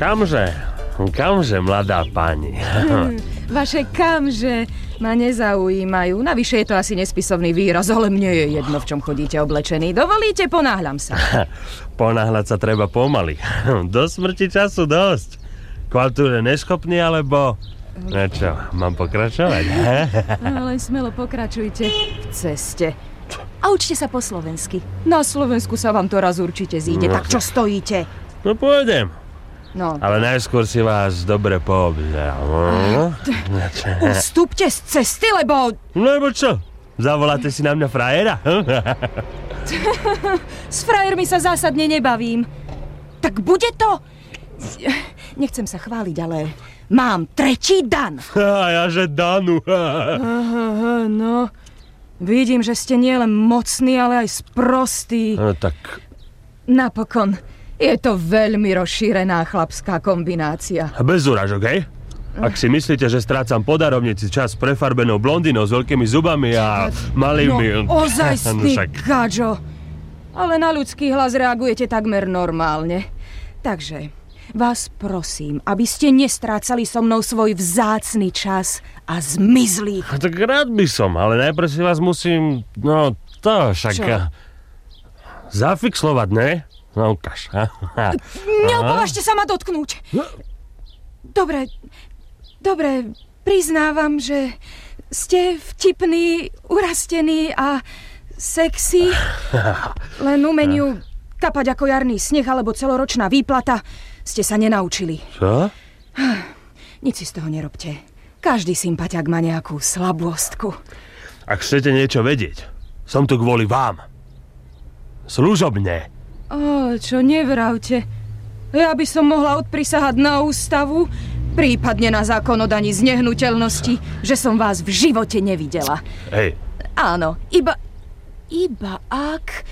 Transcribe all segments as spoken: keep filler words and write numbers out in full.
Kamže? Kamže, mladá pani? Hmm, vaše kamže ma nezaujímajú. Navyše je to asi nespisovný výraz, ale mne je jedno, v čom chodíte oblečený. Dovolíte, ponáhľam sa. Ponáhľať sa treba pomaly. Do smrti času dosť. Kvaltúre neschopný, alebo... No čo, mám pokračovať? Ale smelo pokračujte v ceste. A učte sa po slovensky. Na Slovensku sa vám to raz určite zíde. No, tak čo stojíte? No pôjdem. No. Ale najskôr si vás dobre poobzerám. Ustúpte z cesty, lebo... Lebo čo? Zavoláte si na mňa frajera? S frajermi sa zásadne nebavím. Tak bude to... Nechcem sa chváliť, ale mám tretí dan. A ja, že danu. Aha, no... Vidím, že ste nielen mocní, ale aj sprostí. No tak... Napokon... Je to veľmi rozšírená chlapská kombinácia. Bez urážok, hej? Ak si myslíte, že strácam po darovnici čas prefarbenou blondinou s veľkými zubami a malými... No, ozajstný gadžo. Ale na ľudský hlas reagujete takmer normálne. Takže vás prosím, aby ste nestrácali so mnou svoj vzácny čas a zmizli. Tak rád by som, ale najprv si vás musím... No, to však... Čo? Zafixlovať, ne? No, ukáž. Neopovažte sa ma dotknúť. Dobre, dobre, priznávam, že ste vtipný, urastený a sexy. Len umeniu kapať ako jarný sneh alebo celoročná výplata ste sa nenaučili. Čo? Nic si z toho nerobte. Každý sympatiak má nejakú slabôstku. Ak chcete niečo vedieť, som tu kvôli vám. Služobne. Ó, čo nevravte. Ja by som mohla odprisahať na ústavu, prípadne na zákon o daní z nehnuteľnosti, že som vás v živote nevidela. Hej. Áno, iba... Iba ak...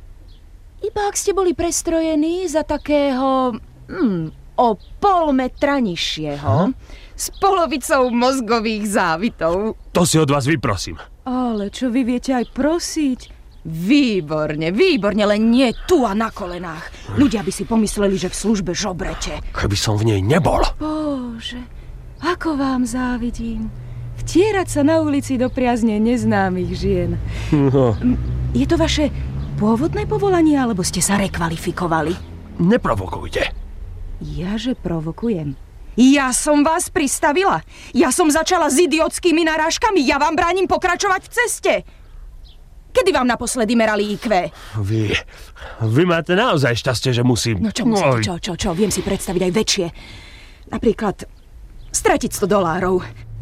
Iba ak ste boli prestrojení za takého... Hmm, o pol metra nižšieho. Hm? S polovicou mozgových závitov. To si od vás vyprosím. Ale čo vy viete aj prosiť? Výborne, výborne, len nie tu a na kolenách. Ľudia by si pomysleli, že v službe žobrete. Keby som v nej nebol. Bože, ako vám závidím. Vtierať sa na ulici do priazne neznámych žien. No. Je to vaše pôvodné povolanie, alebo ste sa rekvalifikovali? Neprovokujte. Jaže provokujem. Ja som vás pristavila. Ja som začala s idiotskými narážkami. Ja vám bránim pokračovať v ceste. Kedy vám naposledy merali í kvé? Vy, vy máte naozaj šťastie, že musím... No čo musíte, čo, čo, čo? Viem si predstaviť aj väčšie. Napríklad stratiť sto dolárov.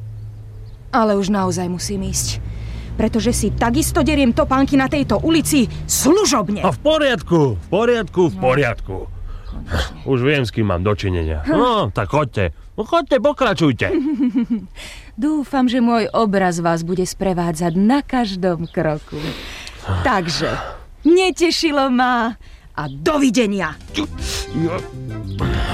Ale už naozaj musím ísť. Pretože si takisto deriem topánky na tejto ulici služobne. A v poriadku, v poriadku, v poriadku. Konečne. Už viem, s kým mám dočinenia. No, tak choďte. No, choďte, pokračujte. Dúfam, že môj obraz vás bude sprevádzať na každom kroku. Takže, netešilo ma a dovidenia.